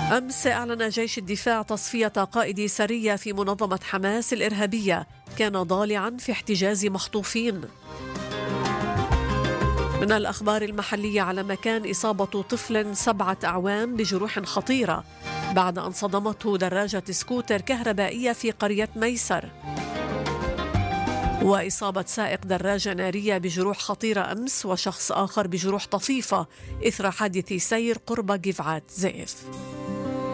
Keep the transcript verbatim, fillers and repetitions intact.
أمس أعلن جيش الدفاع تصفية قائد سرية في منظمة حماس الإرهابية كان ضالعا في احتجاز مخطوفين. من الأخبار المحلية، على مكان إصابة طفل سبعة أعوام بجروح خطيرة بعد أن صدمته دراجة سكوتر كهربائية في قرية ميسر. وإصابة سائق دراجة نارية بجروح خطيرة أمس، وشخص آخر بجروح طفيفة إثر حادث سير قرب جفعات زيف.